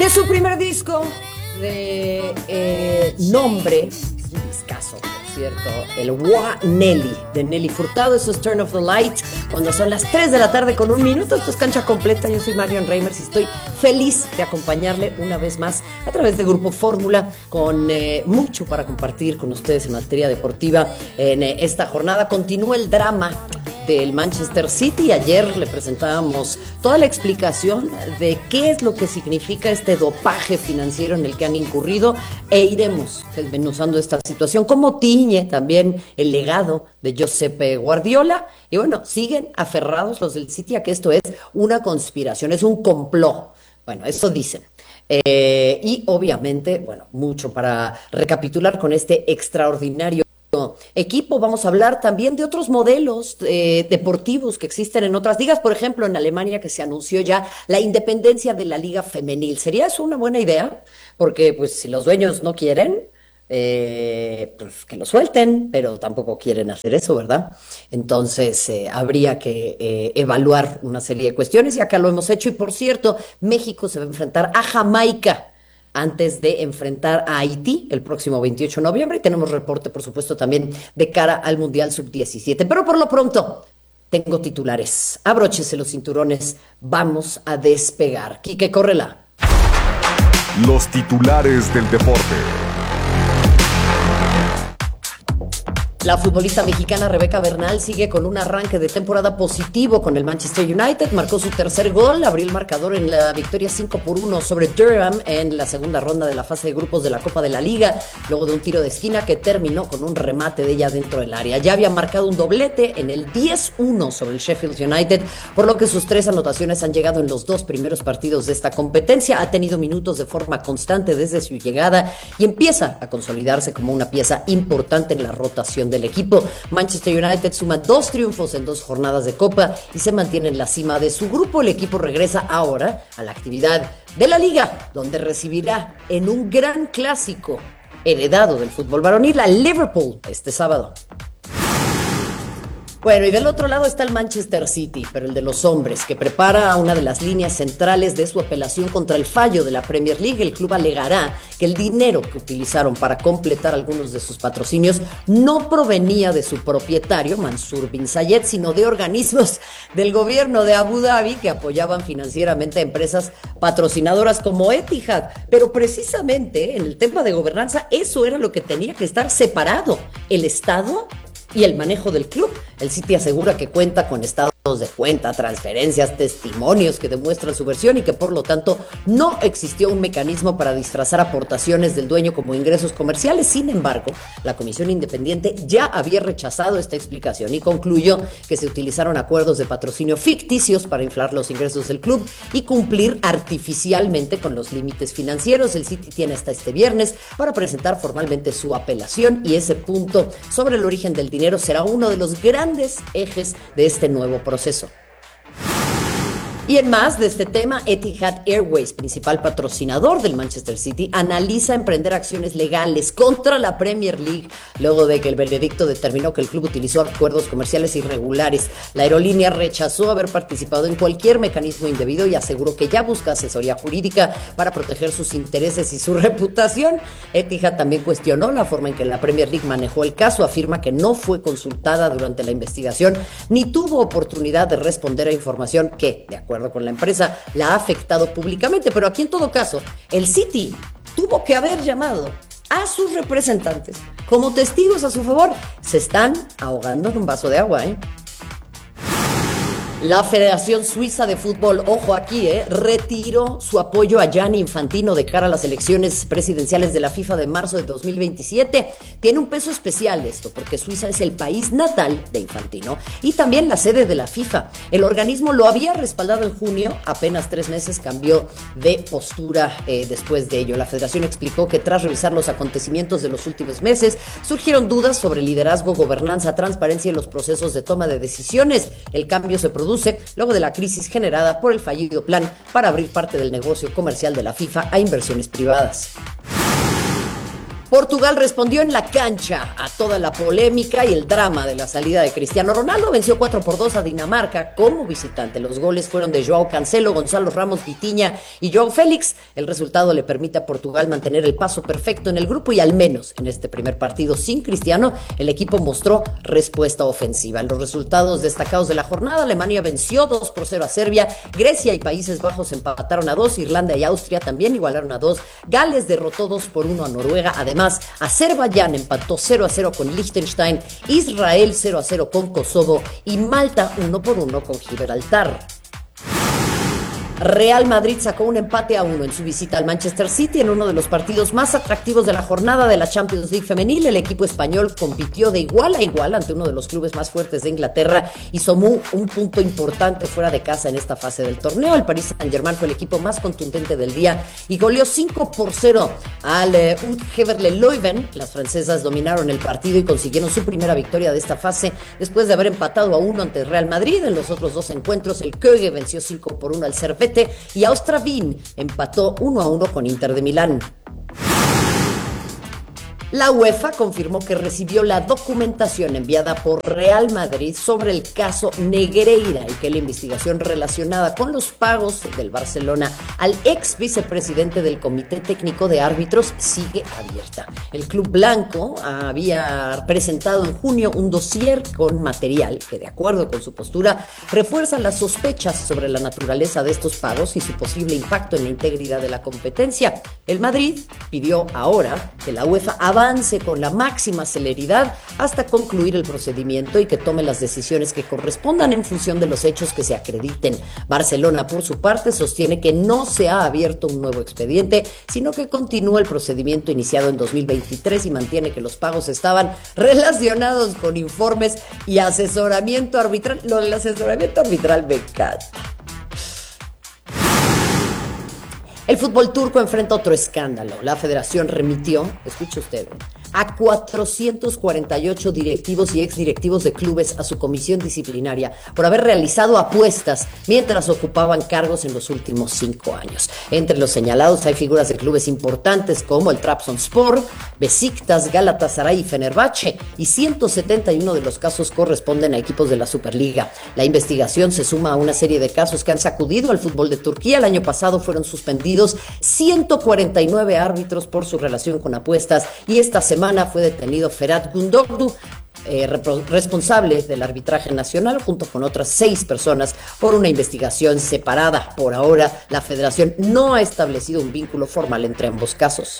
De su primer disco de nombre, es un discazo, por cierto, el Wa Nelly, de Nelly Furtado. Eso es Turn Off the Light, cuando son las 3 de la tarde con 1 minuto. Esto es Cancha Completa. Yo soy Marion Reimers y estoy feliz de acompañarle una vez más a través de Grupo Fórmula, con mucho para compartir con ustedes en materia deportiva en esta jornada. Continúa el drama del Manchester City. Ayer le presentábamos toda la explicación de qué es lo que significa este dopaje financiero en el que han incurrido, e iremos desmenuzando esta situación, cómo tiñe también el legado de Josep Guardiola. Y bueno, siguen aferrados los del City a que esto es una conspiración, es un complot. Bueno, eso dicen. Y obviamente, bueno, mucho para recapitular con este extraordinario equipo. Vamos a hablar también de otros modelos deportivos que existen en otras ligas. Por ejemplo, en Alemania, que se anunció ya la independencia de la liga femenil. ¿Sería eso una buena idea? Porque pues si los dueños no quieren, pues que lo suelten, pero tampoco quieren hacer eso, ¿verdad? Entonces habría que evaluar una serie de cuestiones, y acá lo hemos hecho. Y por cierto, México se va a enfrentar a Jamaica antes de enfrentar a Haití el próximo 28 de noviembre. Y tenemos reporte, por supuesto, también de cara al Mundial Sub-17. Pero por lo pronto, tengo titulares. Abróchese los cinturones, vamos a despegar. Quique, córrela. Los titulares del deporte. La futbolista mexicana Rebeca Bernal sigue con un arranque de temporada positivo con el Manchester United. Marcó su tercer gol, abrió el marcador en la victoria 5-1 sobre Durham en la segunda ronda de la fase de grupos de la Copa de la Liga, luego de un tiro de esquina que terminó con un remate de ella dentro del área. Ya había marcado un doblete en el 10-1 sobre el Sheffield United, por lo que sus 3 anotaciones han llegado en los 2 primeros partidos de esta competencia. Ha tenido minutos de forma constante desde su llegada y empieza a consolidarse como una pieza importante en la rotación del equipo. Manchester United suma 2 triunfos en 2 jornadas de Copa y se mantiene en la cima de su grupo. El equipo regresa ahora a la actividad de la Liga, donde recibirá en un gran clásico heredado del fútbol varonil a Liverpool este sábado. Bueno, y del otro lado está el Manchester City, pero el de los hombres, que prepara una de las líneas centrales de su apelación contra el fallo de la Premier League. El club alegará que el dinero que utilizaron para completar algunos de sus patrocinios no provenía de su propietario, Mansour bin Zayed, sino de organismos del gobierno de Abu Dhabi que apoyaban financieramente a empresas patrocinadoras como Etihad. Pero precisamente en el tema de gobernanza, eso era lo que tenía que estar separado: el Estado y el manejo del club. El City asegura que cuenta con estados de cuenta, transferencias, testimonios que demuestran su versión, y que por lo tanto no existió un mecanismo para disfrazar aportaciones del dueño como ingresos comerciales. Sin embargo, la Comisión Independiente ya había rechazado esta explicación y concluyó que se utilizaron acuerdos de patrocinio ficticios para inflar los ingresos del club y cumplir artificialmente con los límites financieros. El City tiene hasta este viernes para presentar formalmente su apelación, y ese punto sobre el origen del dinero será uno de los grandes ejes de este nuevo proceso. Y en más de este tema, Etihad Airways, principal patrocinador del Manchester City, analiza emprender acciones legales contra la Premier League luego de que el veredicto determinó que el club utilizó acuerdos comerciales irregulares. La aerolínea rechazó haber participado en cualquier mecanismo indebido y aseguró que ya busca asesoría jurídica para proteger sus intereses y su reputación. Etihad también cuestionó la forma en que la Premier League manejó el caso. Afirma que no fue consultada durante la investigación ni tuvo oportunidad de responder a información que, de acuerdo con la empresa, la ha afectado públicamente. Pero aquí, en todo caso, el City tuvo que haber llamado a sus representantes como testigos a su favor. Se están ahogando en un vaso de agua, ¿eh? La Federación Suiza de Fútbol, ojo aquí, retiró su apoyo a Gianni Infantino de cara a las elecciones presidenciales de la FIFA de marzo de 2027. Tiene un peso especial esto, porque Suiza es el país natal de Infantino y también la sede de la FIFA. El organismo lo había respaldado en junio, apenas 3 meses cambió de postura después de ello. La federación explicó que tras revisar los acontecimientos de los últimos meses, surgieron dudas sobre liderazgo, gobernanza, transparencia y los procesos de toma de decisiones. El cambio se produce luego de la crisis generada por el fallido plan para abrir parte del negocio comercial de la FIFA a inversiones privadas. Portugal respondió en la cancha a toda la polémica y el drama de la salida de Cristiano Ronaldo. Venció 4-2 a Dinamarca como visitante. Los goles fueron de Joao Cancelo, Gonzalo Ramos, Vitinha y Joao Félix. El resultado le permite a Portugal mantener el paso perfecto en el grupo y al menos en este primer partido sin Cristiano, el equipo mostró respuesta ofensiva. En los resultados destacados de la jornada, Alemania venció 2-0 a Serbia, Grecia y Países Bajos empataron a 2, Irlanda y Austria también igualaron a 2, Gales derrotó 2-1 a Noruega. Además, Azerbaiyán empató 0-0 con Liechtenstein, Israel 0-0 con Kosovo y Malta 1-1 con Gibraltar. Real Madrid sacó un empate a 1 en su visita al Manchester City en uno de los partidos más atractivos de la jornada de la Champions League femenil. El equipo español compitió de igual a igual ante uno de los clubes más fuertes de Inglaterra y sumó un punto importante fuera de casa en esta fase del torneo. El Paris Saint-Germain fue el equipo más contundente del día y goleó 5-0 al Heverle Leuven. Las francesas dominaron el partido y consiguieron su primera victoria de esta fase después de haber empatado a 1 ante el Real Madrid. En los otros dos encuentros, el Køge venció 5-1 al Servette y Austria Wien empató 1-1 con Inter de Milán. La UEFA confirmó que recibió la documentación enviada por Real Madrid sobre el caso Negreira y que la investigación relacionada con los pagos del Barcelona al ex vicepresidente del Comité Técnico de Árbitros sigue abierta. El club blanco había presentado en junio un dossier con material que, de acuerdo con su postura, refuerza las sospechas sobre la naturaleza de estos pagos y su posible impacto en la integridad de la competencia. El Madrid pidió ahora que la UEFA avance con la máxima celeridad hasta concluir el procedimiento y que tome las decisiones que correspondan en función de los hechos que se acrediten. Barcelona, por su parte, sostiene que no se ha abierto un nuevo expediente, sino que continúa el procedimiento iniciado en 2023 y mantiene que los pagos estaban relacionados con informes y asesoramiento arbitral. Lo del asesoramiento arbitral me encanta. El fútbol turco enfrenta otro escándalo. La federación remitió, escuche usted, a 448 directivos y exdirectivos de clubes a su comisión disciplinaria por haber realizado apuestas mientras ocupaban cargos en los últimos 5 años. Entre los señalados hay figuras de clubes importantes como el Trabzonspor, Besiktas, Galatasaray y Fenerbahce, y 171 de los casos corresponden a equipos de la Superliga. La investigación se suma a una serie de casos que han sacudido al fútbol de Turquía. El año pasado fueron suspendidos 149 árbitros por su relación con apuestas y esta semana fue detenido Ferhat Gündoğdu, responsable del arbitraje nacional, junto con otras 6 personas por una investigación separada. Por ahora, la federación no ha establecido un vínculo formal entre ambos casos.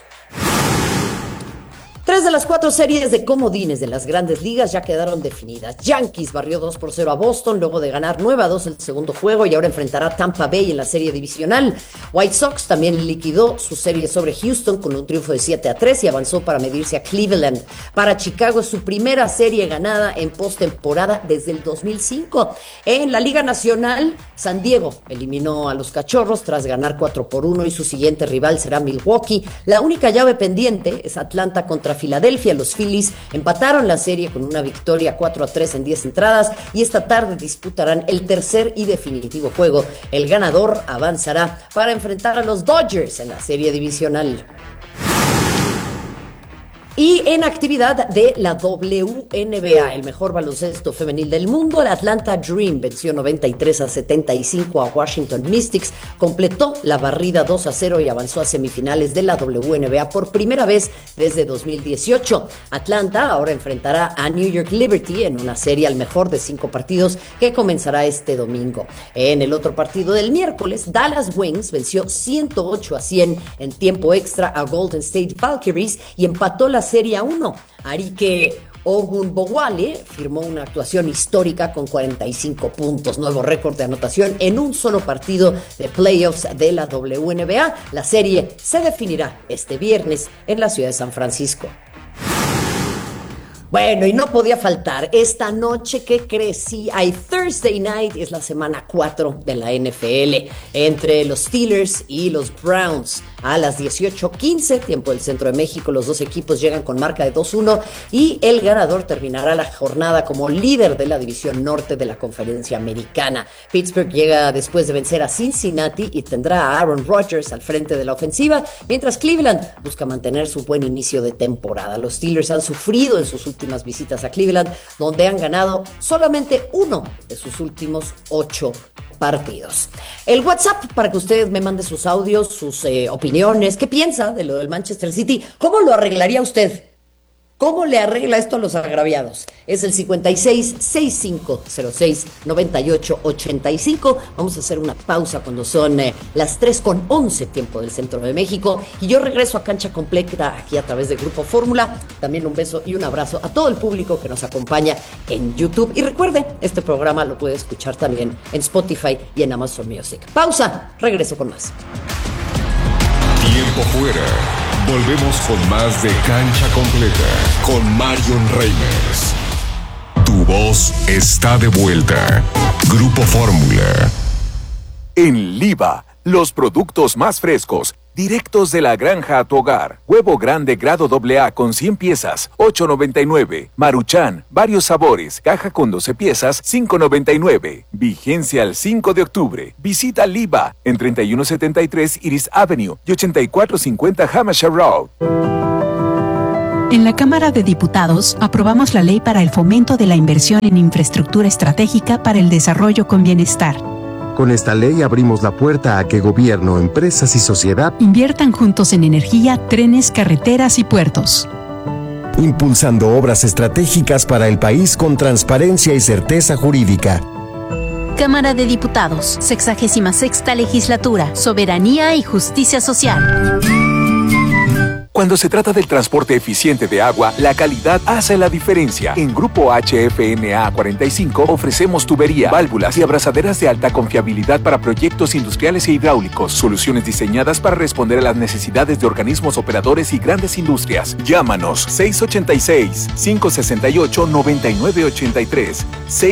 3 de las 4 series de comodines de las grandes ligas ya quedaron definidas. Yankees barrió 2-0 a Boston luego de ganar 9-2 el segundo juego y ahora enfrentará a Tampa Bay en la serie divisional. White Sox también liquidó su serie sobre Houston con un triunfo de 7-3 y avanzó para medirse a Cleveland. Para Chicago es su primera serie ganada en postemporada desde el 2005. En la Liga Nacional, San Diego eliminó a los Cachorros tras ganar 4-1 y su siguiente rival será Milwaukee. La única llave pendiente es Atlanta contra Filadelfia. Los Phillies empataron la serie con una victoria 4-3 en 10 entradas y esta tarde disputarán el tercer y definitivo juego. El ganador avanzará para enfrentar a los Dodgers en la serie divisional. Y en actividad de la WNBA, el mejor baloncesto femenil del mundo, el Atlanta Dream venció 93-75 a Washington Mystics, completó la barrida 2-0 y avanzó a semifinales de la WNBA por primera vez desde 2018. Atlanta ahora enfrentará a New York Liberty en una serie al mejor de 5 partidos que comenzará este domingo. En el otro partido del miércoles, Dallas Wings venció 108-100 en tiempo extra a Golden State Valkyries y empató la Serie 1. Arike Ogunbowale firmó una actuación histórica con 45 puntos, nuevo récord de anotación en un solo partido de playoffs de la WNBA. La serie se definirá este viernes en la ciudad de San Francisco. Bueno, y no podía faltar esta noche, ¿qué crees? Sí, hay Thursday Night, es la semana 4 de la NFL, entre los Steelers y los Browns. A las 18:15, tiempo del centro de México, los dos equipos llegan con marca de 2-1 y el ganador terminará la jornada como líder de la división norte de la conferencia americana. Pittsburgh llega después de vencer a Cincinnati y tendrá a Aaron Rodgers al frente de la ofensiva, mientras Cleveland busca mantener su buen inicio de temporada. Los Steelers han sufrido en sus últimas visitas a Cleveland, donde han ganado solamente uno de sus últimos 8 partidos. El WhatsApp para que usted me mande sus audios, sus opiniones, qué piensa de lo del Manchester City, cómo lo arreglaría usted. ¿Cómo le arregla esto a los agraviados? Es el 56-6506-9885. Vamos a hacer una pausa cuando son las 3:11 tiempo del centro de México. Y yo regreso a Cancha Completa aquí a través de Grupo Fórmula. También un beso y un abrazo a todo el público que nos acompaña en YouTube. Y recuerde, este programa lo puede escuchar también en Spotify y en Amazon Music. Pausa, regreso con más. Tiempo fuera. Volvemos con más de Cancha Completa con Marion Reimers. Tu voz está de vuelta. Grupo Fórmula. En Liva, los productos más frescos, directos de la granja a tu hogar. Huevo grande grado AA con 100 piezas, $8.99. Maruchan, varios sabores, caja con 12 piezas, $5.99. Vigencia al 5 de octubre. Visita Liva en 3173 Iris Avenue y 8450 Hampshire Road. En la Cámara de Diputados aprobamos la ley para el fomento de la inversión en infraestructura estratégica para el desarrollo con bienestar. Con esta ley abrimos la puerta a que gobierno, empresas y sociedad inviertan juntos en energía, trenes, carreteras y puertos. impulsando obras estratégicas para el país con transparencia y certeza jurídica. Cámara de Diputados, 66ª Legislatura, Soberanía y Justicia Social. Cuando se trata del transporte eficiente de agua, la calidad hace la diferencia. En Grupo HFNA 45 ofrecemos tubería, válvulas y abrazaderas de alta confiabilidad para proyectos industriales e hidráulicos. Soluciones diseñadas para responder a las necesidades de organismos operadores y grandes industrias. Llámanos 686-568-9983.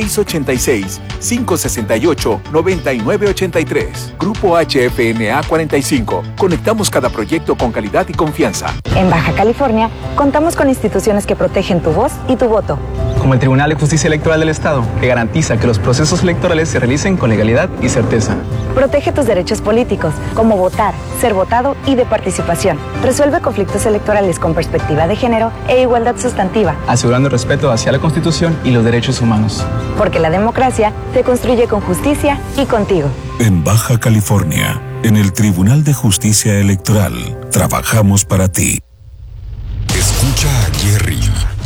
686-568-9983. Grupo HFNA 45. Conectamos cada proyecto con calidad y confianza. En Baja California, contamos con instituciones que protegen tu voz y tu voto. Como el Tribunal de Justicia Electoral del Estado, que garantiza que los procesos electorales se realicen con legalidad y certeza. Protege tus derechos políticos, como votar, ser votado y de participación. Resuelve conflictos electorales con perspectiva de género e igualdad sustantiva. Asegurando el respeto hacia la Constitución y los derechos humanos. Porque la democracia se construye con justicia y contigo. En Baja California, en el Tribunal de Justicia Electoral, trabajamos para ti. Escucha a Jerry.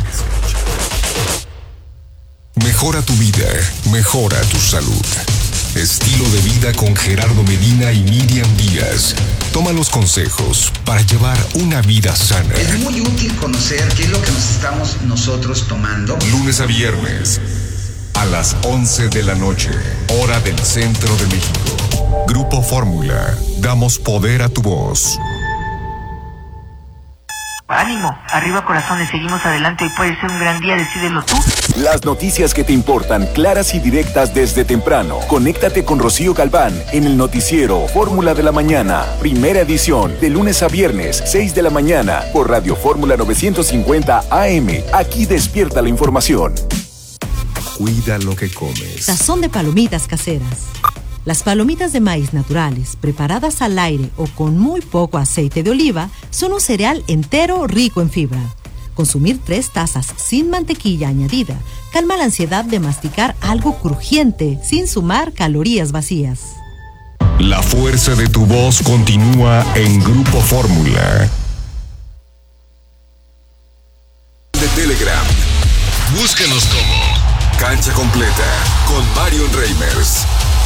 Mejora tu vida, mejora tu salud. Estilo de vida con Gerardo Medina y Miriam Díaz. Toma los consejos para llevar una vida sana. Es muy útil conocer qué es lo que nos estamos nosotros tomando. Lunes a viernes, a las 11 de la noche, hora del centro de México. Grupo Fórmula, damos poder a tu voz. Ánimo, arriba corazones, seguimos adelante, hoy puede ser un gran día, decídelo tú. Las noticias que te importan, claras y directas desde temprano. Conéctate con Rocío Galván en el noticiero Fórmula de la Mañana, primera edición, de lunes a viernes, 6 de la mañana, por Radio Fórmula 950 AM. Aquí despierta la información. Cuida lo que comes. Sazón de palomitas caseras. Las palomitas de maíz naturales, preparadas al aire o con muy poco aceite de oliva, son un cereal entero rico en fibra. Consumir 3 tazas sin mantequilla añadida calma la ansiedad de masticar algo crujiente sin sumar calorías vacías. La fuerza de tu voz continúa en Grupo Fórmula. De Telegram. Búscanos como Cancha Completa con Marion Reimers.